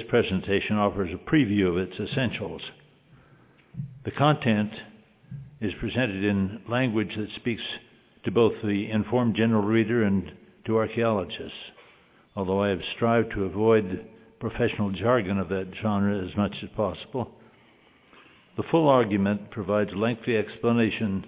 presentation offers a preview of its essentials. The content is presented in language that speaks to both the informed general reader and to archaeologists, although I have strived to avoid professional jargon of that genre as much as possible. The full argument provides lengthy explanations,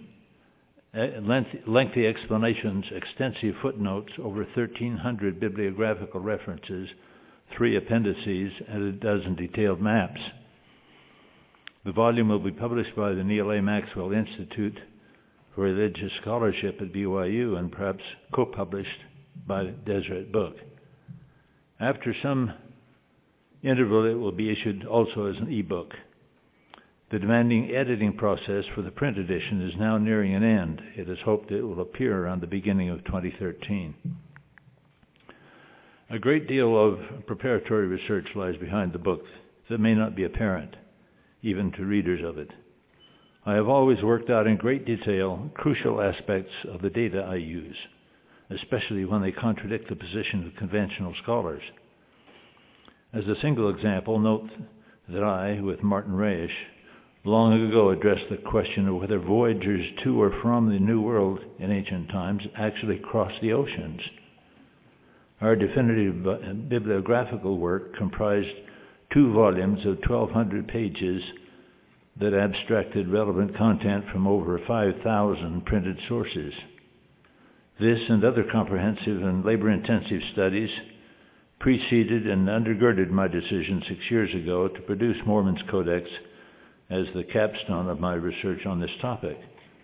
extensive footnotes, over 1,300 bibliographical references, 3 appendices, and a dozen detailed maps. The volume will be published by the Neal A. Maxwell Institute for Religious Scholarship at BYU and perhaps co-published by Deseret Book. After some interval, it will be issued also as an e-book. The demanding editing process for the print edition is now nearing an end. It is hoped it will appear around the beginning of 2013. A great deal of preparatory research lies behind the book that may not be apparent, even to readers of it. I have always worked out in great detail crucial aspects of the data I use, especially when they contradict the position of conventional scholars. As a single example, note that I, with Martin Reisch, long ago addressed the question of whether voyagers to or from the New World in ancient times actually crossed the oceans. Our definitive bibliographical work comprised 2 volumes of 1,200 pages that abstracted relevant content from over 5,000 printed sources. This and other comprehensive and labor-intensive studies preceded and undergirded my decision 6 years ago to produce Mormon's Codex as the capstone of my research on this topic.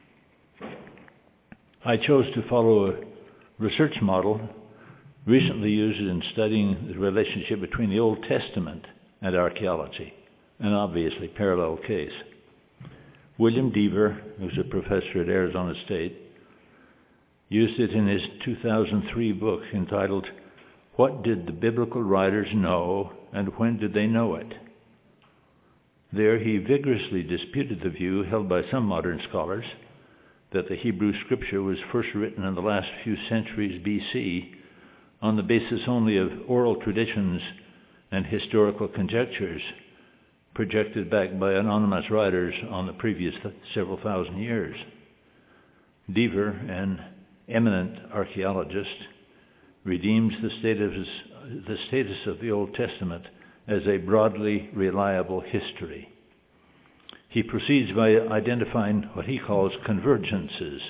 I chose to follow a research model recently used in studying the relationship between the Old Testament and archaeology, an obviously parallel case. William Deaver, who's a professor at Arizona State, used it in his 2003 book entitled, "What Did the Biblical Writers Know and When Did They Know It?" There he vigorously disputed the view held by some modern scholars that the Hebrew Scripture was first written in the last few centuries BC on the basis only of oral traditions and historical conjectures projected back by anonymous writers on the previous several thousand years. Deaver, an eminent archaeologist, redeems the status of the Old Testament as a broadly reliable history. He proceeds by identifying what he calls convergences.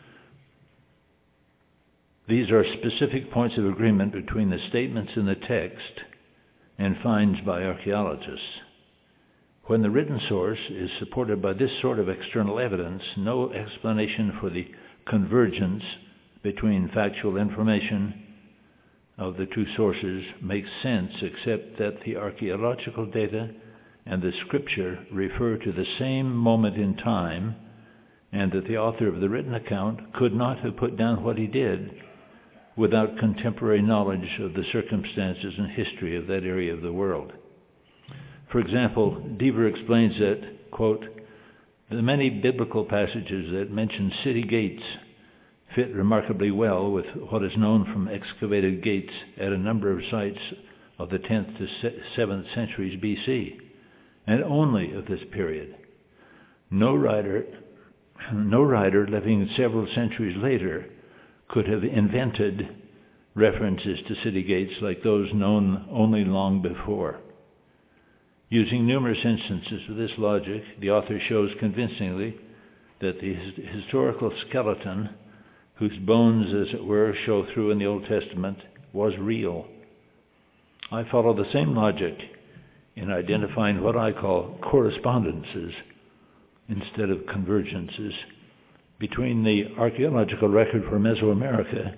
These are specific points of agreement between the statements in the text and finds by archaeologists. When the written source is supported by this sort of external evidence, no explanation for the convergence between factual information of the 2 sources makes sense, except that the archaeological data and the Scripture refer to the same moment in time, and that the author of the written account could not have put down what he did without contemporary knowledge of the circumstances and history of that area of the world. For example, Deaver explains that, quote, "The many biblical passages that mention city gates fit remarkably well with what is known from excavated gates at a number of sites of the 10th to 7th centuries BC, and only of this period. No writer living several centuries later could have invented references to city gates like those known only long before." Using numerous instances of this logic, the author shows convincingly that the historical skeleton, whose bones, as it were, show through in the Old Testament, was real. I follow the same logic in identifying what I call correspondences instead of convergences between the archaeological record for Mesoamerica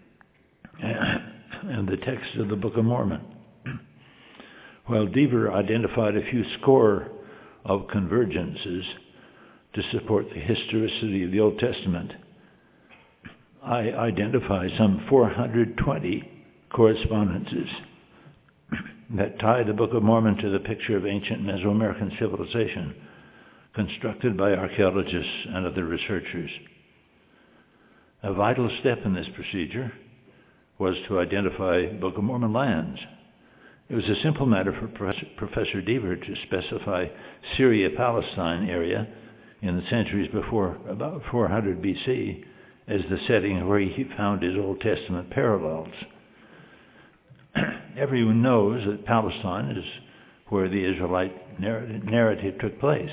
and the text of the Book of Mormon. While Deaver identified a few score of convergences to support the historicity of the Old Testament, I identify some 420 correspondences that tie the Book of Mormon to the picture of ancient Mesoamerican civilization constructed by archaeologists and other researchers. A vital step in this procedure was to identify Book of Mormon lands, It was a simple matter for Professor Deaver to specify Syria-Palestine area in the centuries before about 400 BC as the setting where he found his Old Testament parallels. Everyone knows that Palestine is where the Israelite narrative took place.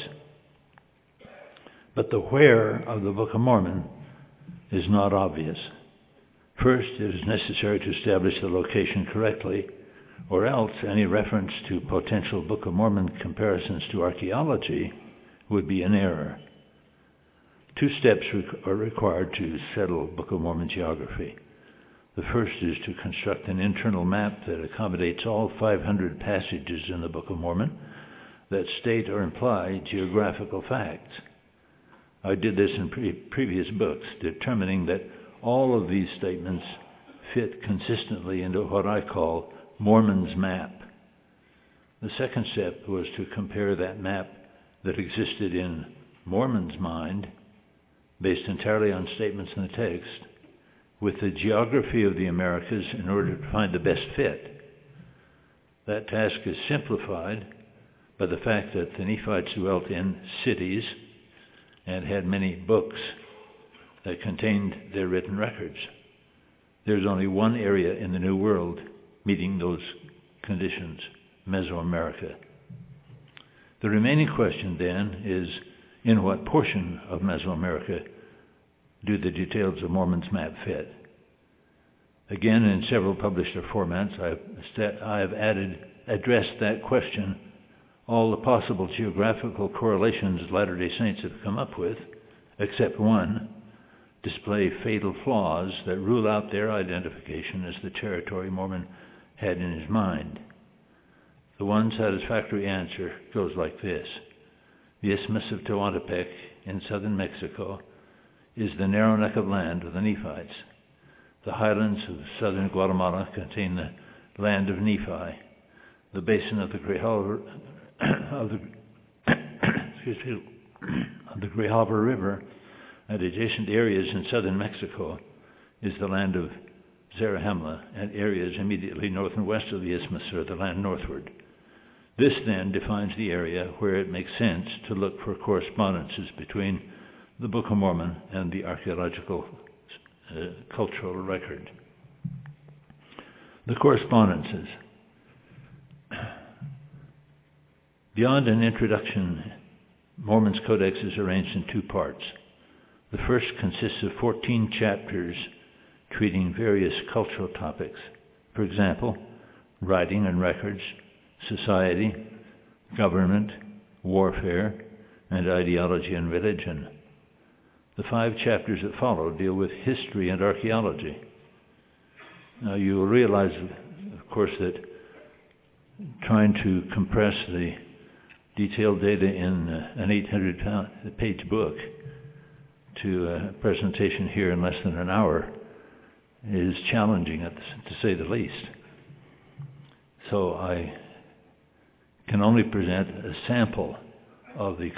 But the where of the Book of Mormon is not obvious. First, it is necessary to establish the location correctly, or else any reference to potential Book of Mormon comparisons to archaeology would be an error. Two steps are required to settle Book of Mormon geography. The first is to construct an internal map that accommodates all 500 passages in the Book of Mormon that state or imply geographical facts. I did this in previous books, determining that all of these statements fit consistently into what I call Mormon's map. The second step was to compare that map that existed in Mormon's mind, based entirely on statements in the text, with the geography of the Americas in order to find the best fit. That task is simplified by the fact that the Nephites dwelt in cities and had many books that contained their written records. There's only one area in the New World meeting those conditions, Mesoamerica. The remaining question then is, in what portion of Mesoamerica do the details of Mormon's map fit? Again, in several published formats, I have addressed that question. All the possible geographical correlations Latter-day Saints have come up with, except one, display fatal flaws that rule out their identification as the territory Mormon had in his mind. The one satisfactory answer goes like this. The Isthmus of Tehuantepec in southern Mexico is the narrow neck of land of the Nephites. The highlands of southern Guatemala contain the land of Nephi. The basin of the Grijalva River and adjacent areas in southern Mexico is the land of Zarahemla, and areas immediately north and west of the isthmus are the land northward. This then defines the area where it makes sense to look for correspondences between the Book of Mormon and the archaeological cultural record. The correspondences. Beyond an introduction, Mormon's Codex is arranged in two parts. The first consists of 14 chapters treating various cultural topics. For example, writing and records, society, government, warfare, and ideology and religion. The 5 chapters that follow deal with history and archaeology. Now you will realize, of course, that trying to compress the detailed data in an 800-page book to a presentation here in less than an hour is challenging, to say the least. So I can only present a sample of the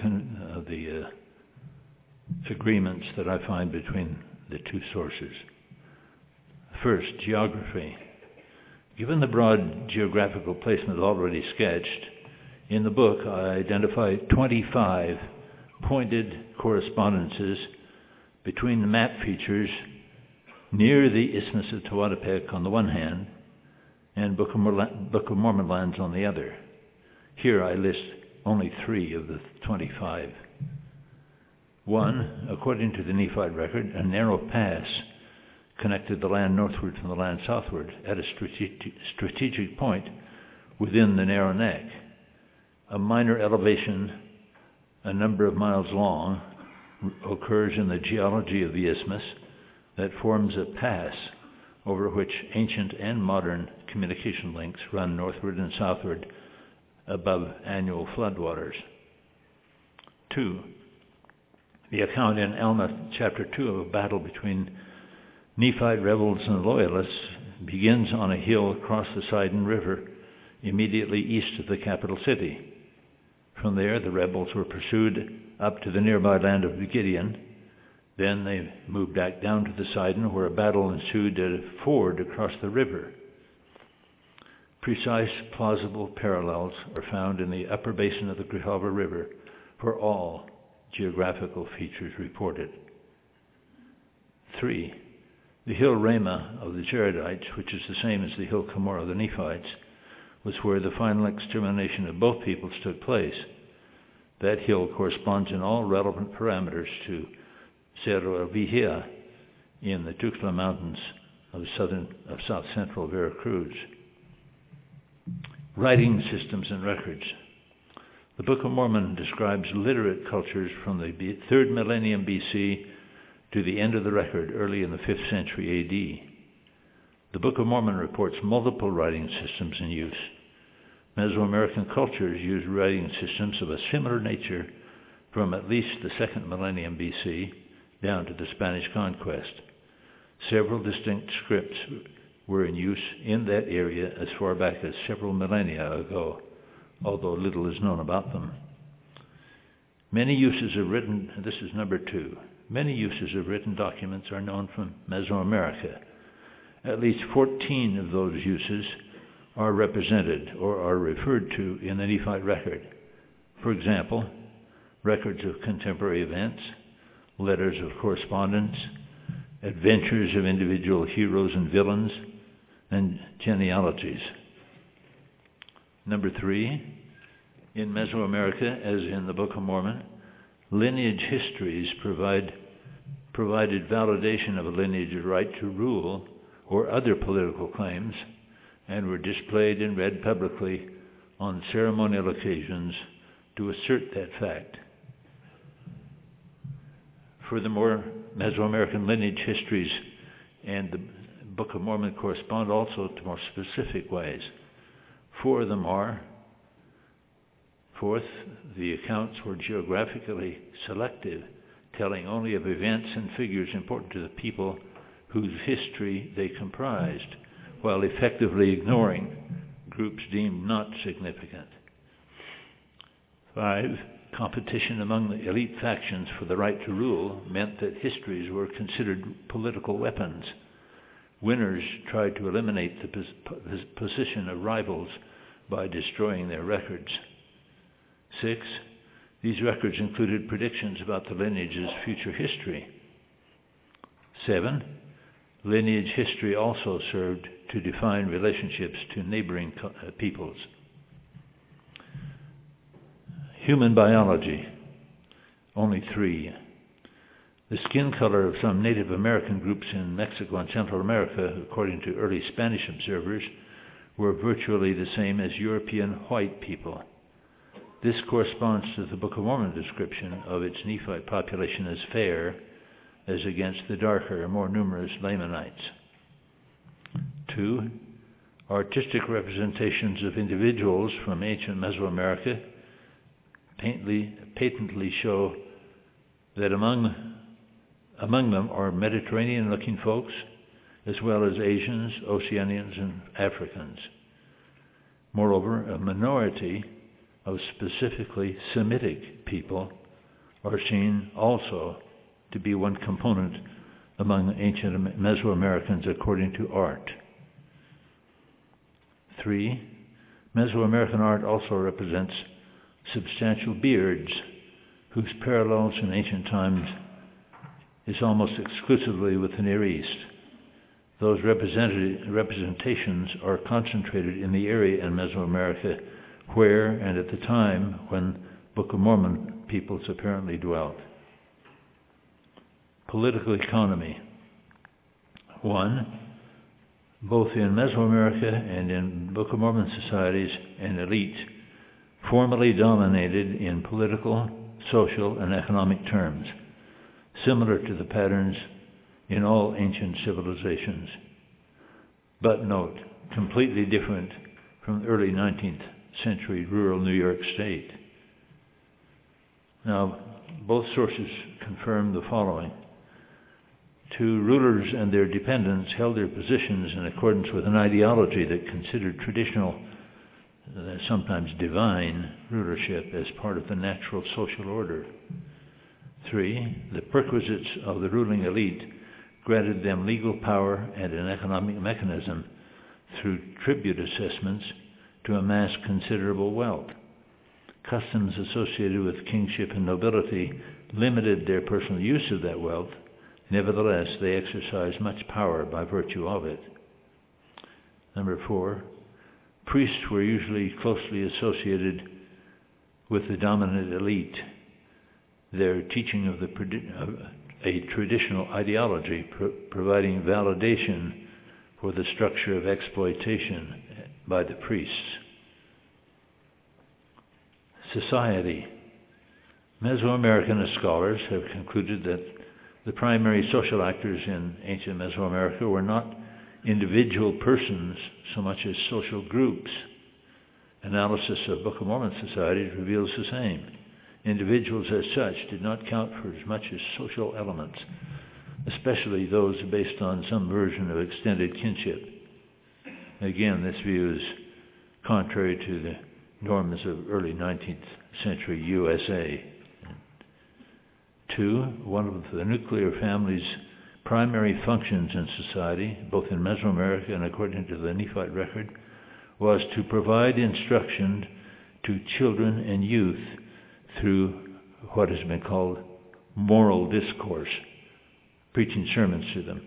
agreements that I find between the two sources. First, geography. Given the broad geographical placement already sketched, in the book I identify 25 pointed correspondences between the map features near the Isthmus of Tehuantepec on the one hand and Book of Mormon lands on the other. Here I list only 3 of the 25. 1, according to the Nephite record, a narrow pass connected the land northward from the land southward at a strategic point within the narrow neck. A minor elevation, a number of miles long, occurs in the geology of the isthmus that forms a pass over which ancient and modern communication links run northward and southward above annual floodwaters. 2, the account in Alma chapter 2 of a battle between Nephite rebels and loyalists begins on a hill across the Sidon River immediately east of the capital city. From there, the rebels were pursued up to the nearby land of Gideon. Then they moved back down to the Sidon, where a battle ensued at a ford across the river. Precise, plausible parallels are found in the upper basin of the Grijalva River for all geographical features reported. 3. The hill Ramah of the Jaredites, which is the same as the hill Cumorah of the Nephites, was where the final extermination of both peoples took place. That hill corresponds in all relevant parameters to Cerro El Vigía in the Tuxtla Mountains of south central Veracruz. Writing systems and records. The Book of Mormon describes literate cultures from the 3rd millennium BC to the end of the record, early in the 5th century AD. The Book of Mormon reports multiple writing systems in use. Mesoamerican cultures use writing systems of a similar nature from at least the 2nd millennium BC down to the Spanish conquest. Several distinct scripts were in use in that area as far back as several millennia ago, although little is known about them. Many uses of written, this is number 2, many uses of written documents are known from Mesoamerica. At least 14 of those uses are represented or are referred to in the Nephite record. For example, records of contemporary events, letters of correspondence, adventures of individual heroes and villains, and genealogies. Number 3, in Mesoamerica, as in the Book of Mormon, lineage histories provided validation of a lineage's right to rule or other political claims, and were displayed and read publicly on ceremonial occasions to assert that fact. Furthermore, Mesoamerican lineage histories and the Book of Mormon correspond also to more specific ways. 4 of them are: fourth, the accounts were geographically selective, telling only of events and figures important to the people whose history they comprised, while effectively ignoring groups deemed not significant. 5, competition among the elite factions for the right to rule meant that histories were considered political weapons. Winners tried to eliminate the position of rivals by destroying their records. 6, these records included predictions about the lineage's future history. 7, lineage history also served to define relationships to neighboring peoples. Human biology, only 3. The skin color of some Native American groups in Mexico and Central America, according to early Spanish observers, were virtually the same as European white people. This corresponds to the Book of Mormon description of its Nephite population as fair, as against the darker, more numerous Lamanites. 2, artistic representations of individuals from ancient Mesoamerica patently show that among them are Mediterranean-looking folks, as well as Asians, Oceanians, and Africans. Moreover, a minority of specifically Semitic people are seen also to be one component among ancient Mesoamericans according to art. 3, Mesoamerican art also represents substantial beards, whose parallels in ancient times is almost exclusively with the Near East. Those representations are concentrated in the area in Mesoamerica where and at the time when Book of Mormon peoples apparently dwelt. Political economy. 1, both in Mesoamerica and in Book of Mormon societies, an elite formally dominated in political, social, and economic terms, similar to the patterns in all ancient civilizations. But note, completely different from early 19th century rural New York State. Now, both sources confirm the following. 2, rulers and their dependents held their positions in accordance with an ideology that considered traditional, sometimes divine, rulership as part of the natural social order. 3, the perquisites of the ruling elite granted them legal power and an economic mechanism through tribute assessments to amass considerable wealth. Customs associated with kingship and nobility limited their personal use of that wealth. Nevertheless, they exercised much power by virtue of it. Number 4, priests were usually closely associated with the dominant elite. Their teaching of a traditional ideology providing validation for the structure of exploitation by the priests. Society. Mesoamerican scholars have concluded that the primary social actors in ancient Mesoamerica were not individual persons so much as social groups. Analysis of Book of Mormon societies reveals the same. Individuals as such did not count for as much as social elements, especially those based on some version of extended kinship. Again, this view is contrary to the norms of early 19th century USA. 2, one of the nuclear family's primary functions in society, both in Mesoamerica and according to the Nephite record, was to provide instruction to children and youth through what has been called moral discourse, preaching sermons to them.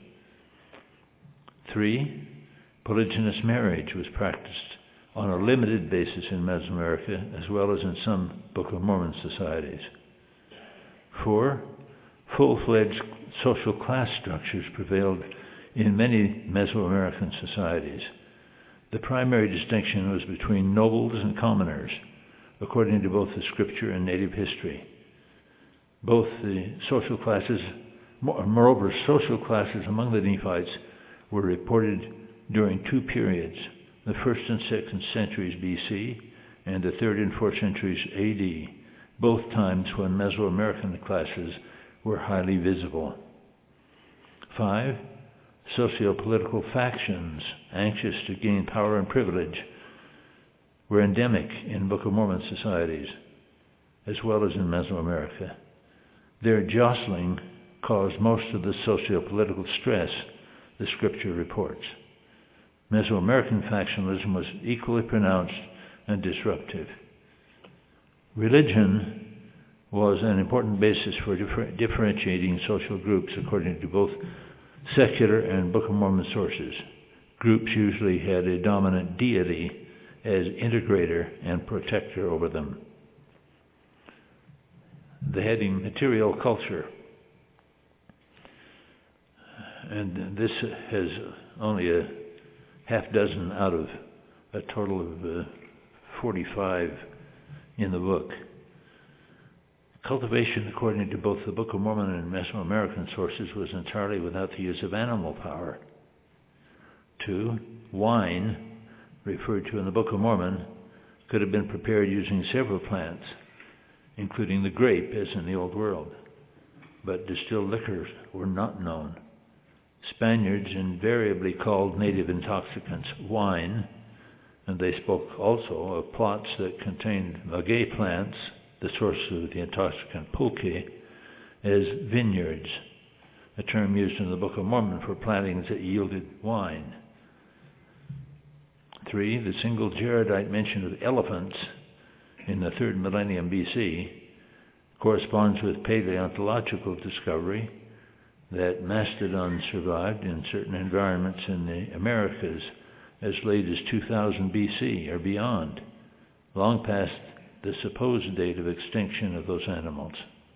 3, polygynous marriage was practiced on a limited basis in Mesoamerica as well as in some Book of Mormon societies. 4, full-fledged social class structures prevailed in many Mesoamerican societies. The primary distinction was between nobles and commoners, according to both the scripture and native history. Both the social classes, moreover, social classes among the Nephites were reported during 2 periods, the 1st and 2nd centuries BC and the 3rd and 4th centuries AD, both times when Mesoamerican classes were highly visible. 5, socio-political factions anxious to gain power and privilege were endemic in Book of Mormon societies, as well as in Mesoamerica. Their jostling caused most of the socio-political stress the scripture reports. Mesoamerican factionalism was equally pronounced and disruptive. Religion was an important basis for differentiating social groups according to both secular and Book of Mormon sources. Groups usually had a dominant deity as integrator and protector over them. The heading Material Culture. And this has only a half dozen out of a total of 45 in the book. Cultivation, according to both the Book of Mormon and Mesoamerican sources, was entirely without the use of animal power. 2, wine, referred to in the Book of Mormon, could have been prepared using several plants, including the grape, as in the Old World, but distilled liquors were not known. Spaniards invariably called native intoxicants wine, and they spoke also of plots that contained maguey plants, the source of the intoxicant pulque, as vineyards, a term used in the Book of Mormon for plantings that yielded wine. 3, the single Jaredite mention of elephants in the 3rd millennium BC corresponds with paleontological discovery that mastodons survived in certain environments in the Americas as late as 2000 BC or beyond, long past the supposed date of extinction of those animals.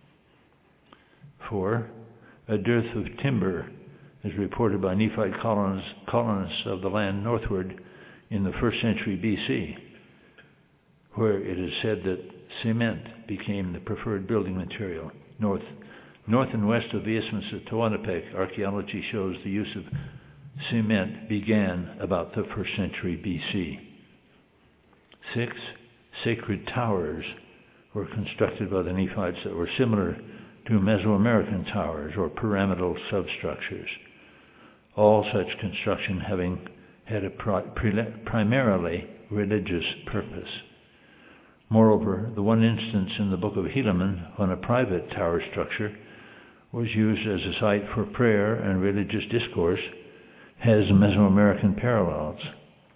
4, a dearth of timber is reported by Nephite colonists of the land northward in the 1st century BC, where it is said that cement became the preferred building material. North and west of the Isthmus of Tehuantepec, archaeology shows the use of cement began about the 1st century BC. 6, sacred towers were constructed by the Nephites that were similar to Mesoamerican towers or pyramidal substructures, all such construction having had a primarily religious purpose. Moreover, the one instance in the Book of Helaman when a private tower structure was used as a site for prayer and religious discourse has Mesoamerican parallels.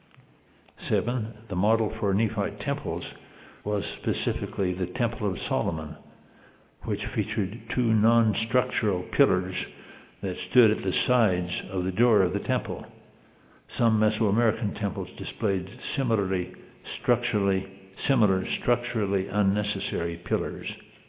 7. The model for Nephite temples was specifically the Temple of Solomon, which featured 2 non-structural pillars that stood at the sides of the door of the temple. Some Mesoamerican temples displayed similar structurally unnecessary pillars.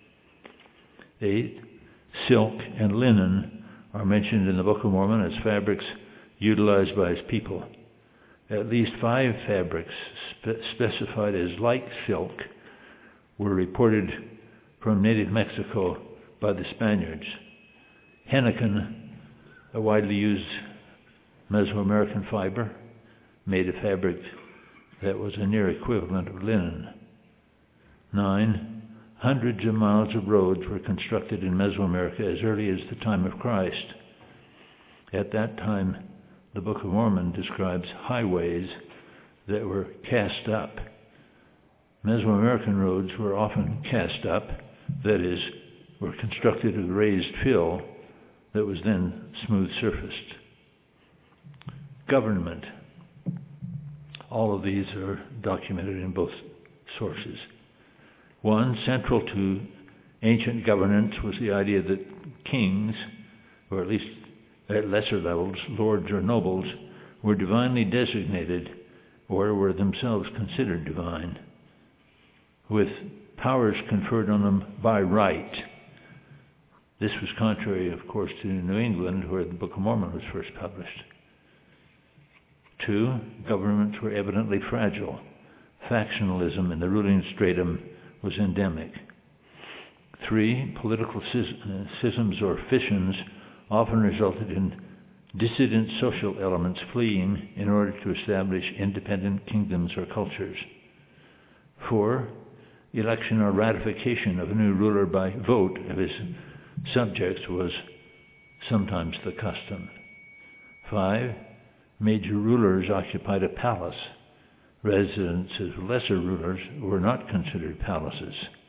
8. Silk and linen are mentioned in the Book of Mormon as fabrics utilized by his people. At least 5 fabrics specified as light silk were reported from native Mexico by the Spaniards. Henequen, a widely used Mesoamerican fiber, made a fabric that was a near equivalent of linen. 9. Hundreds of miles of roads were constructed in Mesoamerica as early as the time of Christ. At that time, the Book of Mormon describes highways that were cast up. Mesoamerican roads were often cast up, that is, were constructed of raised fill that was then smooth surfaced. Government. All of these are documented in both sources. 1. Central to ancient governance was the idea that kings, or at least at lesser levels, lords or nobles, were divinely designated or were themselves considered divine, with powers conferred on them by right. This was contrary, of course, to New England, where the Book of Mormon was first published. 2. Governments were evidently fragile. Factionalism in the ruling stratum was endemic. 3. Political schisms or fissions often resulted in dissident social elements fleeing in order to establish independent kingdoms or cultures. 4. Election or ratification of a new ruler by vote of his subjects was sometimes the custom. 5. Major rulers occupied a palace. Residences of lesser rulers were not considered palaces.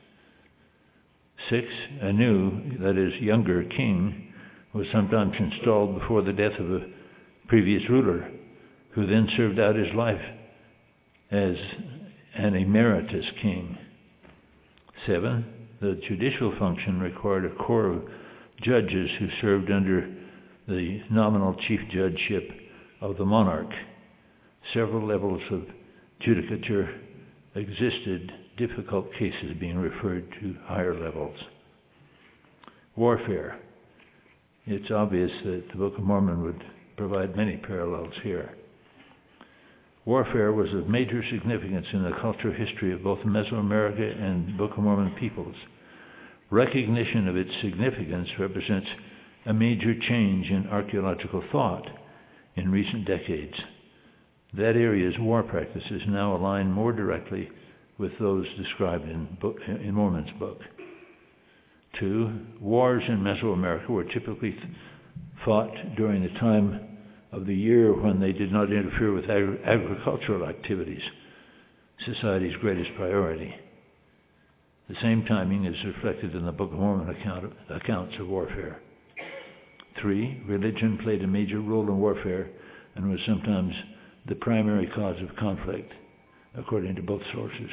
6. A new, that is, younger king was sometimes installed before the death of a previous ruler, who then served out his life as an emeritus king. 7. The judicial function required a corps of judges who served under the nominal chief judgeship of the monarch. Several levels of judicature existed, difficult cases being referred to higher levels. Warfare. It's obvious that the Book of Mormon would provide many parallels here. Warfare was of major significance in the cultural history of both Mesoamerica and Book of Mormon peoples. Recognition of its significance represents a major change in archaeological thought in recent decades. That area's war practices now align more directly with those described in Mormon's book. 2. Wars in Mesoamerica were typically fought during the time of the year when they did not interfere with agricultural activities, society's greatest priority. The same timing is reflected in the Book of Mormon accounts of warfare. 3. Religion played a major role in warfare and was sometimes the primary cause of conflict, according to both sources.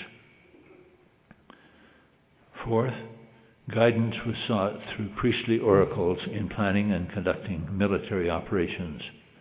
4. Guidance was sought through priestly oracles in planning and conducting military operations.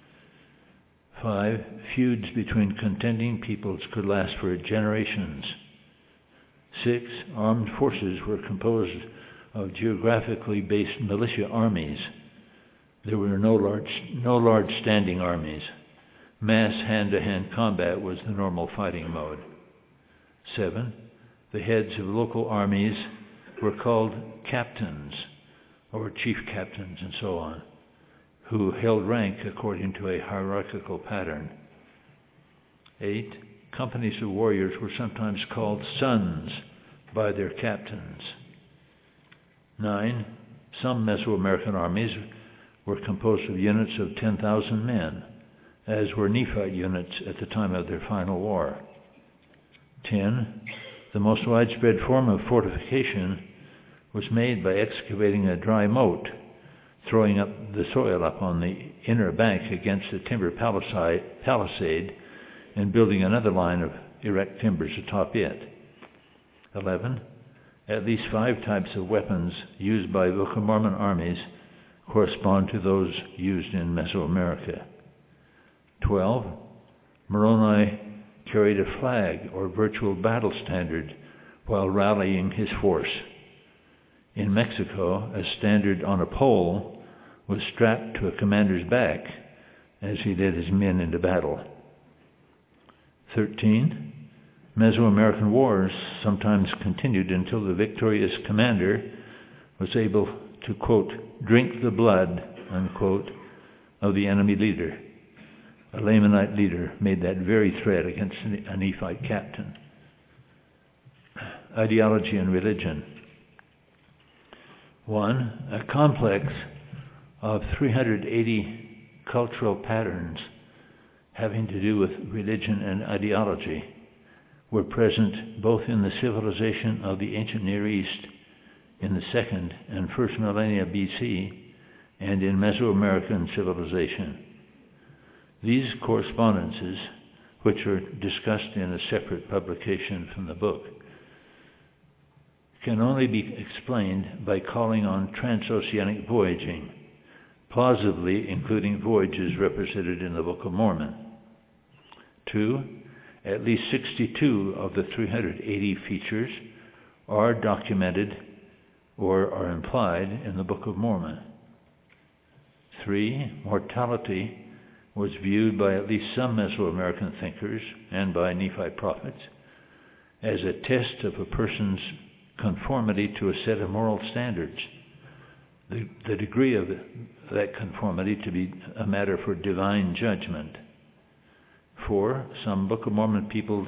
5. Feuds between contending peoples could last for generations. 6. Armed forces were composed of geographically based militia armies. There were no large standing armies. Mass hand-to-hand combat was the normal fighting mode. 7. The heads of local armies were called captains, or chief captains and so on, who held rank according to a hierarchical pattern. 8. Companies of warriors were sometimes called sons by their captains. 9. Some Mesoamerican armies were composed of units of 10,000 men, as were Nephite units at the time of their final war. 10. The most widespread form of fortification was made by excavating a dry moat, throwing up the soil up on the inner bank against a timber palisade, and building another line of erect timbers atop it. 11. At least 5 types of weapons used by Book of Mormon armies correspond to those used in Mesoamerica. 12. Moroni carried a flag or virtual battle standard while rallying his force. In Mexico, a standard on a pole was strapped to a commander's back as he led his men into battle. 13. Mesoamerican wars sometimes continued until the victorious commander was able to, quote, drink the blood, unquote, of the enemy leader. A Lamanite leader made that very threat against a Nephite captain. Ideology and religion. 1. A complex of 380 cultural patterns having to do with religion and ideology were present both in the civilization of the ancient Near East in the 2nd and 1st millennia BC and in Mesoamerican civilization. These correspondences, which are discussed in a separate publication from the book, can only be explained by calling on transoceanic voyaging, plausibly including voyages represented in the Book of Mormon. 2. At least 62 of the 380 features are documented or are implied in the Book of Mormon. 3. Mortality was viewed by at least some Mesoamerican thinkers and by Nephite prophets as a test of a person's conformity to a set of moral standards, the degree of that conformity to be a matter for divine judgment. 4. Some Book of Mormon peoples,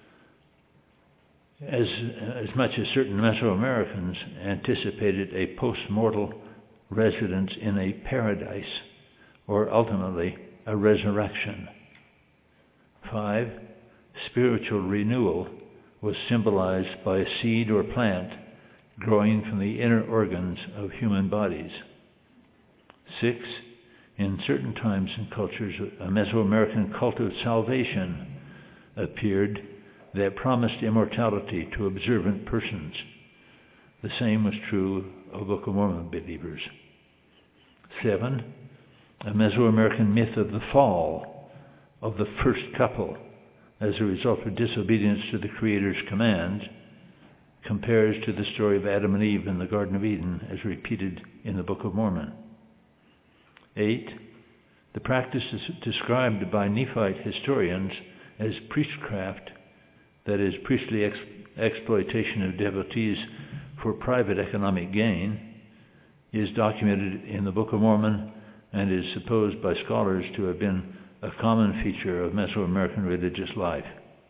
as much as certain Mesoamericans, anticipated a post-mortal residence in a paradise, or ultimately a resurrection. 5. Spiritual renewal was symbolized by a seed or plant growing from the inner organs of human bodies. 6. In certain times and cultures, a Mesoamerican cult of salvation appeared that promised immortality to observant persons. The same was true of Book of Mormon believers. 7. A Mesoamerican myth of the fall of the first couple as a result of disobedience to the Creator's command compares to the story of Adam and Eve in the Garden of Eden as repeated in the Book of Mormon. 8. The practice is described by Nephite historians as priestcraft, that is, priestly exploitation of devotees for private economic gain, is documented in the Book of Mormon and is supposed by scholars to have been a common feature of Mesoamerican religious life.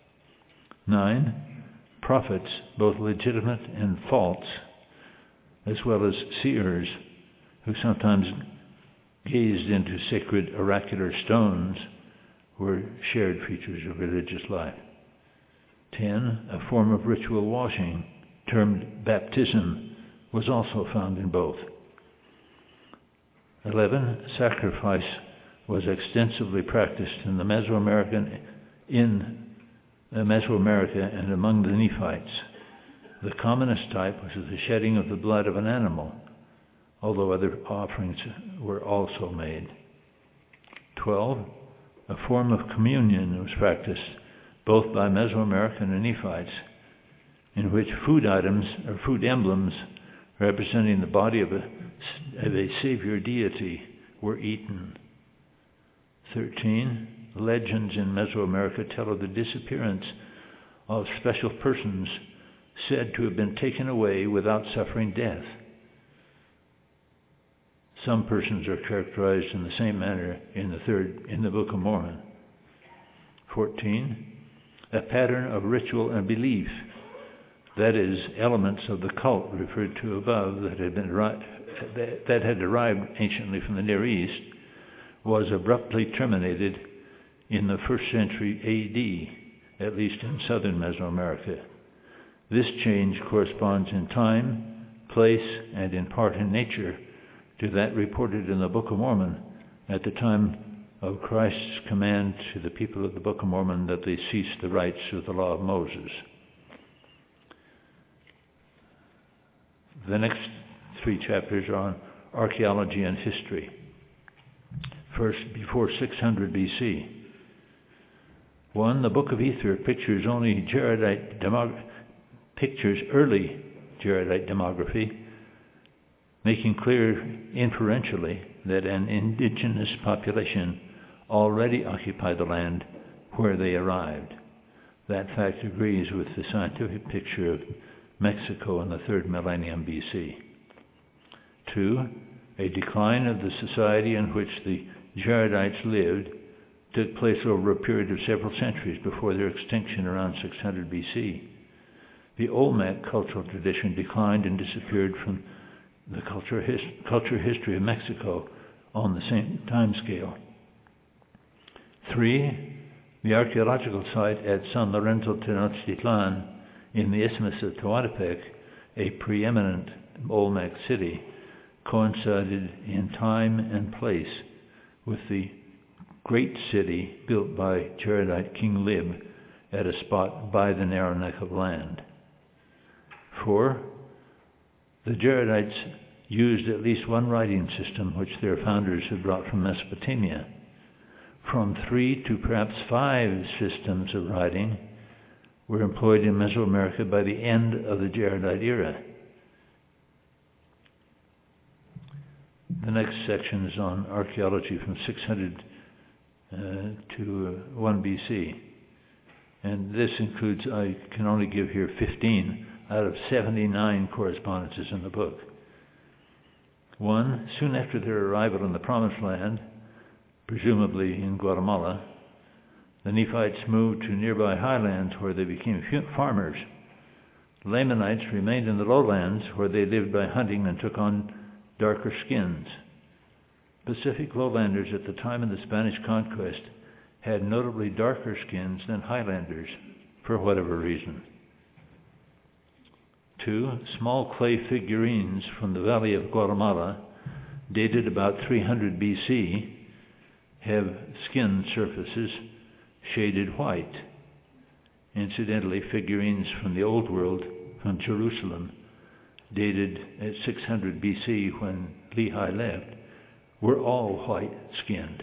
9. Prophets, both legitimate and false, as well as seers, who sometimes gazed into sacred oracular stones, were shared features of religious life. 10. A form of ritual washing, termed baptism, was also found in both. 11. Sacrifice was extensively practiced in Mesoamerica and among the Nephites. The commonest type was the shedding of the blood of an animal, although other offerings were also made. 12. A form of communion was practiced both by Mesoamerican and Nephites, in which food items or food emblems representing the body of a savior deity were eaten. 13. Legends in Mesoamerica tell of the disappearance of special persons said to have been taken away without suffering death. Some persons are characterized in the same manner in the Book of Mormon. 14. A pattern of ritual and belief, that is, elements of the cult referred to above that had arrived anciently from the Near East, was abruptly terminated in the 1st century AD, at least in southern Mesoamerica. This change corresponds in time, place, and in part in nature to that reported in the Book of Mormon at the time of Christ's command to the people of the Book of Mormon that they cease the rites of the law of Moses. The next 3 chapters are on archaeology and history. First, before 600 BC. 1. The Book of Ether pictures early Jaredite demography, making clear inferentially that an indigenous population already occupied the land where they arrived. That fact agrees with the scientific picture of Mexico in the 3rd millennium BC. 2. A decline of the society in which the Jaredites lived took place over a period of several centuries before their extinction around 600 BC. The Olmec cultural tradition declined and disappeared from the culture history of Mexico on the same time scale. 3. The archaeological site at San Lorenzo Tenochtitlan in the Isthmus of Tehuantepec, a preeminent Olmec city, coincided in time and place with the great city built by Jaredite King Lib at a spot by the narrow neck of land. 4. The Jaredites used at least one writing system which their founders had brought from Mesopotamia. From 3 to perhaps 5 systems of writing were employed in Mesoamerica by the end of the Jaredite era. The next section is on archaeology from 600 to 1 BC. And this includes, I can only give here 15 out of 79 correspondences in the book. 1. Soon after their arrival in the Promised Land, presumably in Guatemala, the Nephites moved to nearby highlands where they became farmers. The Lamanites remained in the lowlands where they lived by hunting and took on darker skins. Pacific lowlanders at the time of the Spanish conquest had notably darker skins than highlanders for whatever reason. 2. Small clay figurines from the Valley of Guatemala, dated about 300 BC, have skin surfaces shaded white. Incidentally, figurines from the Old World, from Jerusalem, dated at 600 BC when Lehi left, were all white-skinned.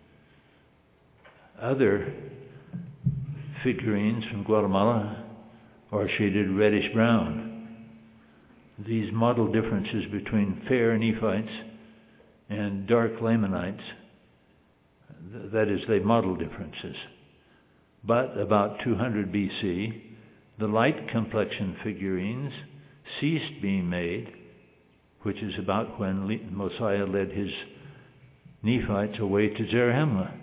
Other figurines from Guatemala are shaded reddish-brown. These model differences between fair Nephites and dark Lamanites, that is, they model differences. But about 200 BC, the light complexion figurines ceased being made, which is about when Mosiah led his Nephites away to Zarahemla.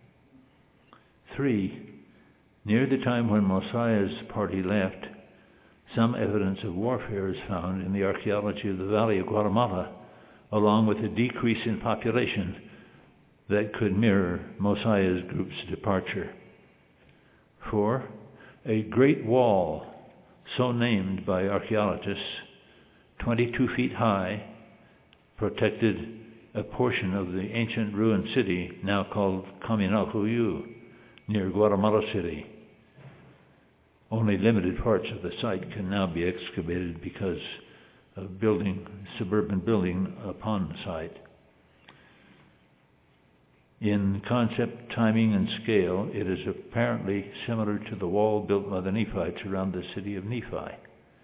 3. Near the time when Mosiah's party left, some evidence of warfare is found in the archaeology of the Valley of Guatemala, along with a decrease in population that could mirror Mosiah's group's departure. 4. A great wall, so named by archaeologists, 22 feet high, protected a portion of the ancient ruined city now called Kaminalhuyu, near Guatemala City. Only limited parts of the site can now be excavated because of suburban building upon the site. In concept, timing, and scale, it is apparently similar to the wall built by the Nephites around the city of Nephi.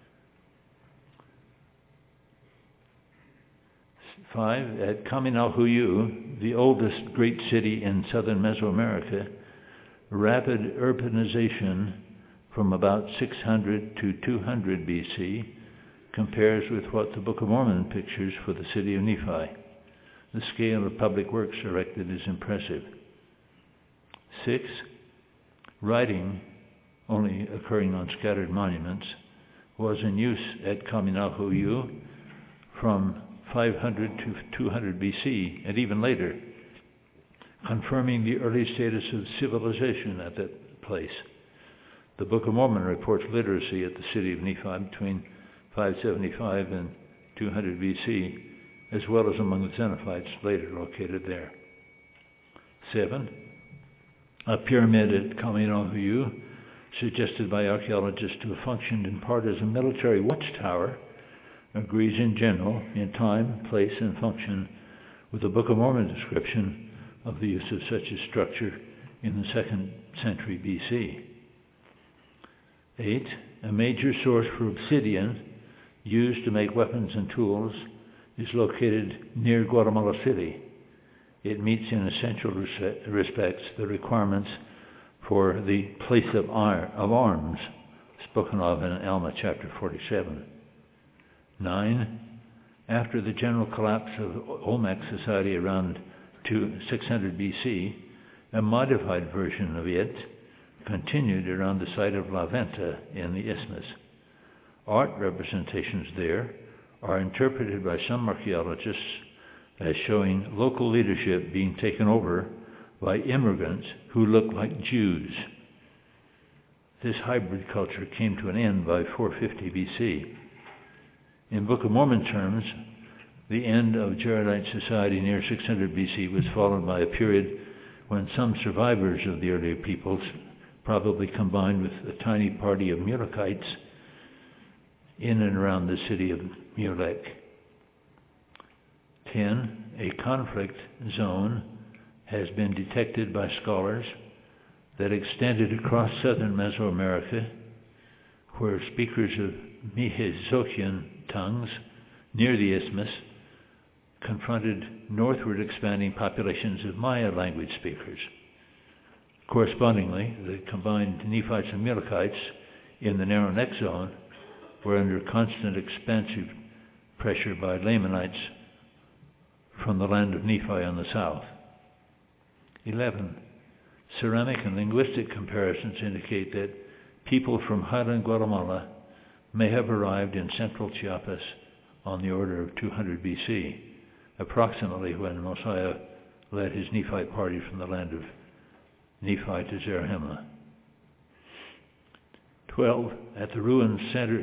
5. At Kaminalhuyu, the oldest great city in southern Mesoamerica, rapid urbanization from about 600 to 200 BC compares with what the Book of Mormon pictures for the city of Nephi. The scale of public works erected is impressive. 6. Writing, only occurring on scattered monuments, was in use at Kaminalhuyu from 500 to 200 BC and even later, confirming the early status of civilization at that place. The Book of Mormon reports literacy at the city of Nephi between 575 and 200 BC, as well as among the Xenophites later located there. 7. A pyramid at Kamirohu, suggested by archaeologists to have functioned in part as a military watchtower, agrees in general in time, place, and function with the Book of Mormon description of the use of such a structure in the 2nd century BC. 8. A major source for obsidian used to make weapons and tools is located near Guatemala City. It meets in essential respects the requirements for the place of arms spoken of in Alma chapter 47. 9. After the general collapse of Olmec society around 600 BC, a modified version of it continued around the site of La Venta in the Isthmus. Art representations there are interpreted by some archaeologists as showing local leadership being taken over by immigrants who looked like Jews. This hybrid culture came to an end by 450 BC. In Book of Mormon terms, the end of Jaredite society near 600 BC was followed by a period when some survivors of the earlier peoples probably combined with a tiny party of Mulekites in and around the city of Mulek. 10. A conflict zone has been detected by scholars that extended across southern Mesoamerica, where speakers of Mihezokian tongues near the Isthmus confronted northward expanding populations of Maya language speakers. Correspondingly, the combined Nephites and Mulekites in the narrow neck zone were under constant expansive pressure by Lamanites from the land of Nephi on the south. 11. Ceramic and linguistic comparisons indicate that people from highland Guatemala may have arrived in central Chiapas on the order of 200 BC, approximately when Mosiah led his Nephite party from the land of Nephi to Zarahemla. 12. At the ruined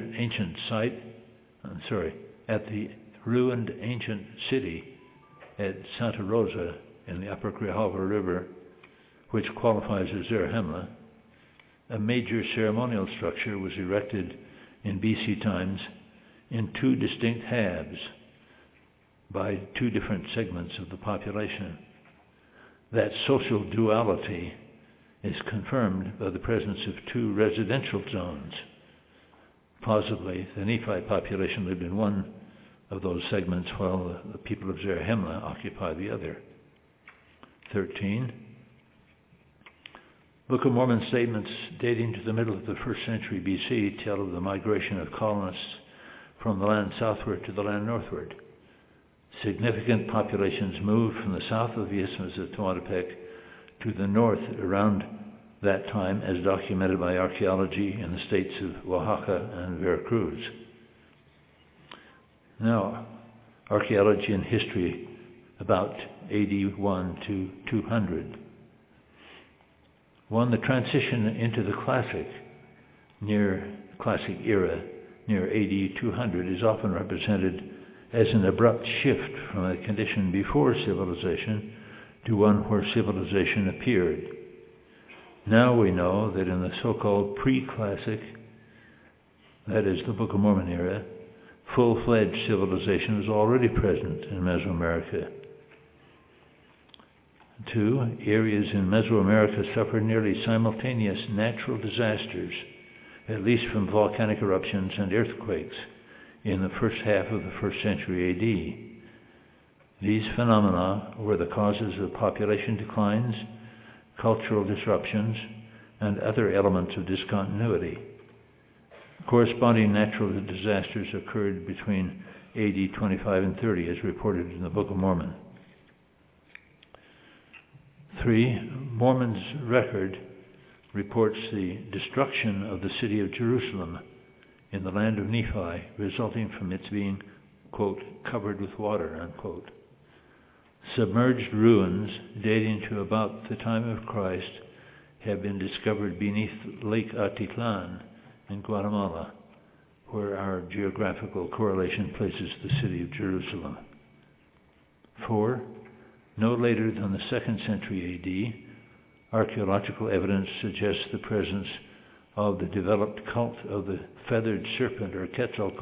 ancient city at Santa Rosa in the upper Grijalva River, which qualifies as Zarahemla, a major ceremonial structure was erected in BC times in two distinct halves by two different segments of the population. That social duality is confirmed by the presence of two residential zones. Plausibly, the Nephite population lived in one of those segments while the people of Zarahemla occupied the other. 13. Book of Mormon statements dating to the middle of the 1st century BC tell of the migration of colonists from the land southward to the land northward. Significant populations moved from the south of the Isthmus of Tehuantepec to the north around that time, as documented by archaeology in the states of Oaxaca and Veracruz. Now, archaeology and history about AD 1 to 200. 1. The transition into the classic era near AD 200 is often represented as an abrupt shift from a condition before civilization to one where civilization appeared. Now we know that in the so-called pre-classic, that is the Book of Mormon era, full-fledged civilization was already present in Mesoamerica. 2. Areas in Mesoamerica suffered nearly simultaneous natural disasters, at least from volcanic eruptions and earthquakes, in the first half of the 1st century AD. These phenomena were the causes of population declines, cultural disruptions, and other elements of discontinuity. Corresponding natural disasters occurred between AD 25 and 30, as reported in the Book of Mormon. 3. Mormon's record reports the destruction of the city of Jerusalem in the land of Nephi, resulting from its being, quote, covered with water, unquote. Submerged ruins dating to about the time of Christ have been discovered beneath Lake Atitlan in Guatemala, where our geographical correlation places the city of Jerusalem. 4. no later than the 2nd century AD, archaeological evidence suggests the presence of the developed cult of the feathered serpent or Quetzalcoatl